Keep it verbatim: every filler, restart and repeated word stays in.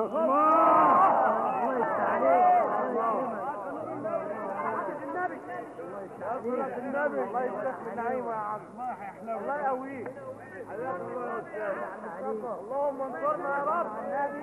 الله يفتح عليك. النبي الله يفتح من نعيمه يا عم. الله يقويك. اللهم انصرنا يا رب.